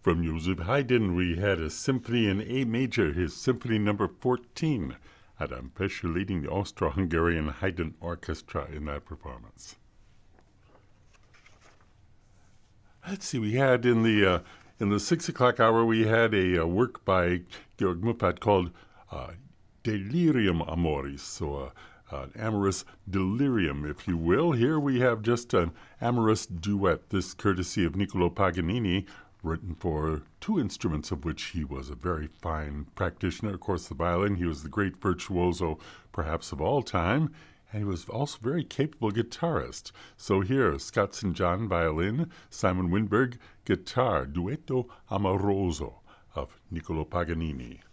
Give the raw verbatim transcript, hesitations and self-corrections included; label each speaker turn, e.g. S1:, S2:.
S1: From Joseph Haydn, we had a symphony in A major, his symphony number fourteen. Adam Pesce leading the Austro-Hungarian Haydn Orchestra in that performance. Let's see, we had in the uh, in the six o'clock hour, we had a, a work by Georg Muffat called uh, Delirium Amoris, so uh, an amorous delirium, if you will. Here we have just an amorous duet, this courtesy of Niccolo Paganini, written for two instruments of which he was a very fine practitioner. Of course, the violin. He was the great virtuoso, perhaps of all time, and he was also a very capable guitarist. So here, Scott Saint John, violin, Simon Winberg, guitar, Duetto Amoroso of Niccolo Paganini.